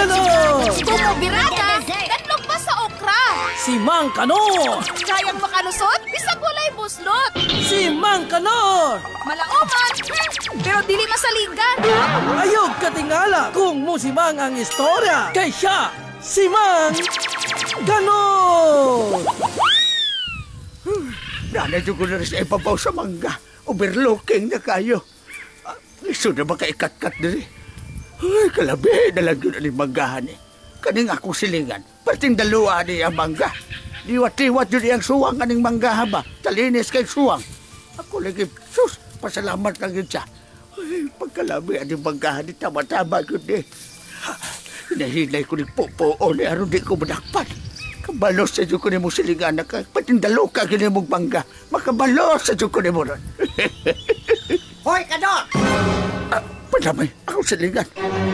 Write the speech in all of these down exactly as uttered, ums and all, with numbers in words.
Ganon! Tumubirada, danlog pa sa okra. Si Mang Kanor! Kayang makalusot, bisag walay buslot. Si Mang Kanor! Malaoman, hmm, pero dili masaligan. Ayog katingala kung musimang ang istorya kay siya, si Mang Kanor! Nanadyo ko na rin sa ibabaw sa mangga. Overlooking na kayo. Ah, Iso na ba kaikat-kat na rin? Ay, kalabi na lang yun ang manggahan eh. Kaning akong silingan, parting dalawa ni ang mangga. Liwat-liwat yun ang suwang aning manggahan ba? Talinis kay suwang. Ako lagi, sus, pasalamat lang yun siya. Ay, pagkalabi ang manggahan ni tama-tama yun eh. Hinahinay ko ni Popo o ni aron di ko madakpan. Kabalos sa dyan ko ni mo silingan na ka. Patindalo ka gini mong bangga. Makabalos sa dyan ko ni mo ron. Hoy, Kanor! Ah, padamay, ako silingan.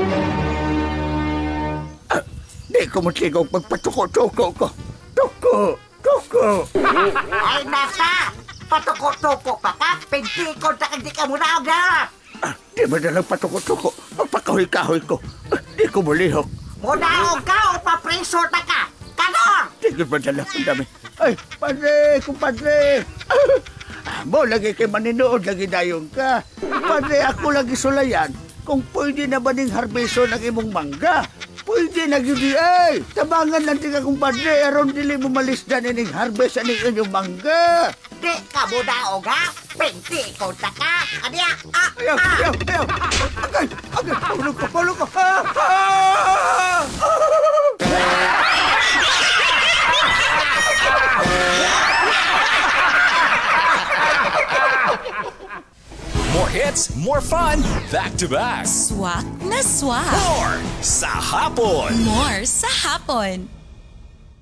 Ah, di ko mo sigaw pagpatuko-tuko ko. Tuko! Tuko! Ay, nasa! Patuko-tuko pa ka! Pintikon na hindi ka muna na! Ah, di ba na lang patuko-tuko? Magpakahoy-kahoy ko. Ah, di ko mo lihok. Muna ka o papriso na ka! Kanor! Di ko ba na lang padamay. Ay, padre, kumpadre. Ah, mo lagi kay maninood, lagi dayong ka. Padre, ako lagi sulayan. Kung pwede na ba ning harbeso ng imong mangga? Pwede na yun di ay. Tabangan lang di ka kumpadre. Aron dili mo malisdan ining harvest aning inyong mangga. Di ka muna o ga! Pintikon na ka! Kanya! Ah! Ayaw, Ah! ayaw, ayaw. Agay, agay. Pulo ko, pulo ko. Ah, ah, More hits, more fun, back to back. Swak na swak. More sa hapon. More sa hapon.